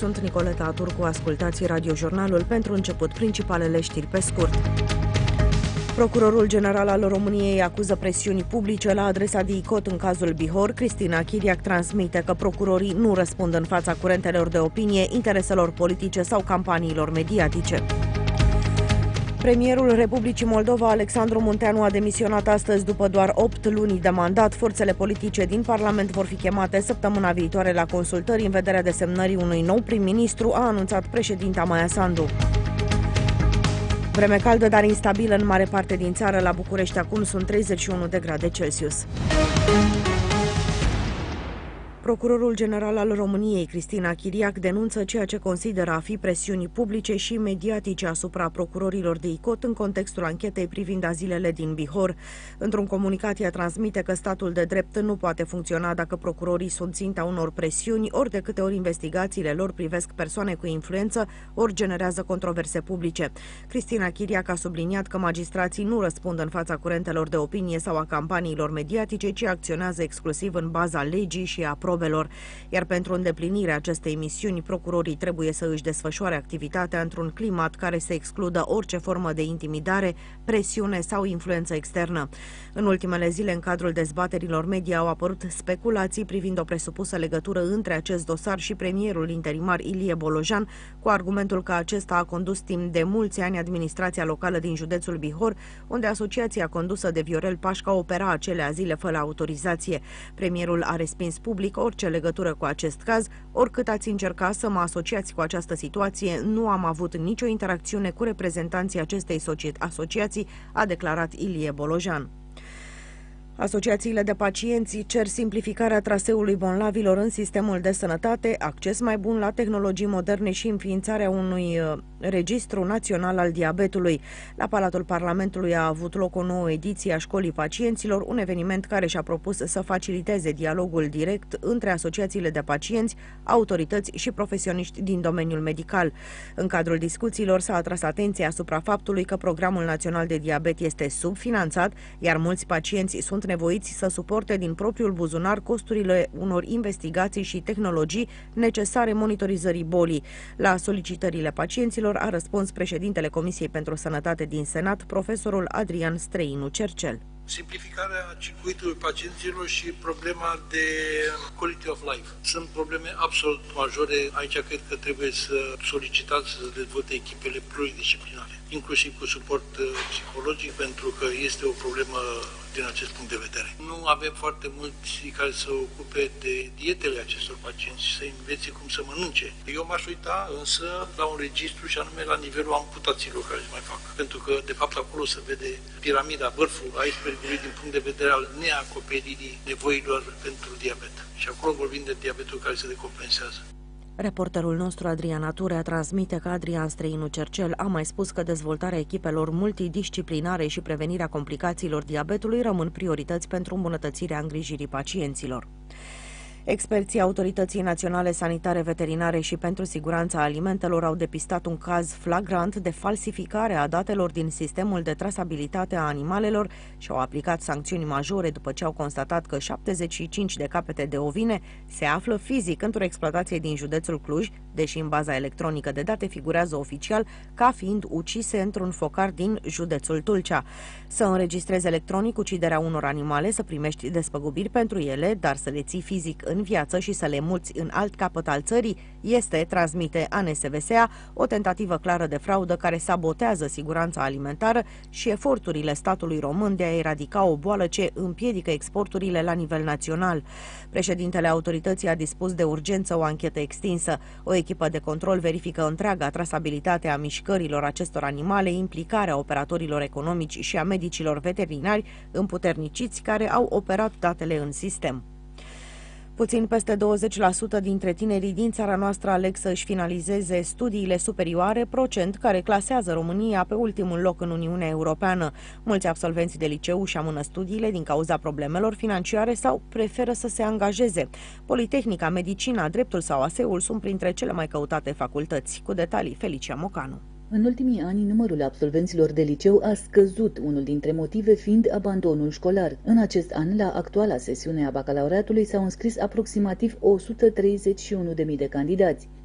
sunt Nicoleta Turcu, ascultați radiojurnalul. Pentru început, principalele știri pe scurt. Procurorul general al României acuză presiuni publice la adresa DICOT în cazul Bihor. Cristina Chiriac transmite că procurorii nu răspund în fața curentelor de opinie, intereselor politice sau campaniilor mediatice. Premierul Republicii Moldova, Alexandru Munteanu, a demisionat astăzi după doar 8 luni de mandat. Forțele politice din Parlament vor fi chemate săptămâna viitoare la consultări în vederea desemnării unui nou prim-ministru, a anunțat președinta Maia Sandu. Vreme caldă, dar instabilă în mare parte din țară. La București acum sunt 31 de grade Celsius. Procurorul general al României, Cristina Chiriac, denunță ceea ce consideră a fi presiuni publice și mediatice asupra procurorilor de DICOT în contextul anchetei privind azilele din Bihor. Într-un comunicat, ea transmite că statul de drept nu poate funcționa dacă procurorii sunt ținta unor presiuni, ori de câte ori investigațiile lor privesc persoane cu influență, ori generează controverse publice. Cristina Chiriac a subliniat că magistrații nu răspund în fața curentelor de opinie sau a campaniilor mediatice, ci acționează exclusiv în baza legii și a probelor. Iar pentru îndeplinirea acestei misiuni, procurorii trebuie să își desfășoare activitatea într-un climat care să excludă orice formă de intimidare, presiune sau influență externă. În ultimele zile, în cadrul dezbaterilor media, au apărut speculații privind o presupusă legătură între acest dosar și premierul interimar Ilie Bolojan, cu argumentul că acesta a condus timp de mulți ani administrația locală din județul Bihor, unde asociația condusă de Viorel Pașca opera acele azile fără autorizație. Premierul a respins public orice legătură cu acest caz. Oricât ați încerca să mă asociați cu această situație, nu am avut nicio interacțiune cu reprezentanții acestei asociații, a declarat Ilie Bolojan. Asociațiile de pacienți cer simplificarea traseului bolnavilor în sistemul de sănătate, acces mai bun la tehnologii moderne și înființarea unui registru național al diabetului. La Palatul Parlamentului a avut loc o nouă ediție a Școlii Pacienților, un eveniment care și-a propus să faciliteze dialogul direct între asociațiile de pacienți, autorități și profesioniști din domeniul medical. În cadrul discuțiilor s-a atras atenția asupra faptului că Programul Național de Diabet este subfinanțat, iar mulți pacienți sunt nevoiți să suporte din propriul buzunar costurile unor investigații și tehnologii necesare monitorizării bolii. La solicitările pacienților a răspuns președintele Comisiei pentru Sănătate din Senat, profesorul Adrian Streinu Cercel. Simplificarea circuitului pacienților și problema de quality of life. Sunt probleme absolut majore. Aici cred că trebuie să solicitați să dezvolte echipele pluridisciplinare, inclusiv cu suport psihologic, pentru că este o problemă din acest punct de vedere. Nu avem foarte mulți care să ocupe de dietele acestor pacienți și să învețe cum să mănânce. Eu m-aș uita însă la un registru și anume la nivelul amputațiilor care se mai fac. Pentru că de fapt acolo se vede piramida, vârful icebergului din punct de vedere al neacoperirii nevoilor pentru diabet. Și acolo vorbim de diabetul care se decompensează. Reporterul nostru Adrian Ature transmite că Adrian Streinu Cercel a mai spus că dezvoltarea echipelor multidisciplinare și prevenirea complicațiilor diabetului rămân priorități pentru îmbunătățirea îngrijirii pacienților. Experții Autorității Naționale Sanitare Veterinare și pentru Siguranța Alimentelor au depistat un caz flagrant de falsificare a datelor din sistemul de trasabilitate a animalelor și au aplicat sancțiuni majore după ce au constatat că 75 de capete de ovine se află fizic într-o exploatație din județul Cluj, deși în baza electronică de date figurează oficial ca fiind ucise într-un focar din județul Tulcea. Să înregistrezi electronic uciderea unor animale, să primești despăgubiri pentru ele, dar să le ții fizic în viață și să le muți în alt capăt al țării, este, transmite ANSVSA, o tentativă clară de fraudă care sabotează siguranța alimentară și eforturile statului român de a eradica o boală ce împiedică exporturile la nivel național. Președintele autorității a dispus de urgență o anchetă extinsă. O echipă de control verifică întreaga trasabilitate a mișcărilor acestor animale, implicarea operatorilor economici și a medicilor veterinari împuterniciți care au operat datele în sistem. Puțin peste 20% dintre tinerii din țara noastră aleg să își finalizeze studiile superioare, procent care clasează România pe ultimul loc în Uniunea Europeană. Mulți absolvenți de liceu își amână studiile din cauza problemelor financiare sau preferă să se angajeze. Politehnica, medicina, dreptul sau ASE-ul sunt printre cele mai căutate facultăți. Cu detalii, Felicia Mocanu. În ultimii ani, numărul absolvenților de liceu a scăzut, unul dintre motive fiind abandonul școlar. În acest an, la actuala sesiune a bacalaureatului, s-au înscris aproximativ 131.000 de candidați.